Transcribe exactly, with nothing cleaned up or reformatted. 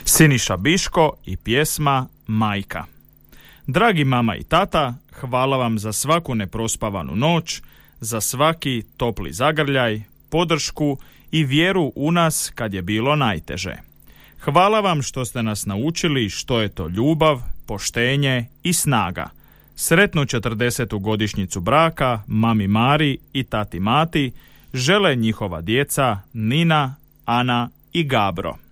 Siniša Biško i pjesma Majka. Dragi mama i tata, hvala vam za svaku neprospavanu noć, za svaki topli zagrljaj, podršku i vjeru u nas kad je bilo najteže. Hvala vam što ste nas naučili što je to ljubav, poštenje i snaga. Sretnu četrdesetu godišnjicu braka mami Mari i tati Mati žele njihova djeca Nina, Ana i Gabro.